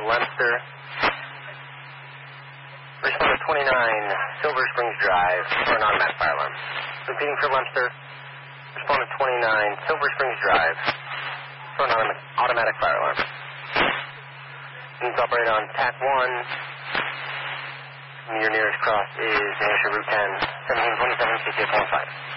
Lemster. Respond to 29 Silver Springs Drive for an automatic fire alarm. Repeating for Lemster. Respond to 29 Silver Springs Drive for an automatic fire alarm. Units operate on TAC 1. Your nearest cross is New Hampshire Route 10, 1727, CCA 25.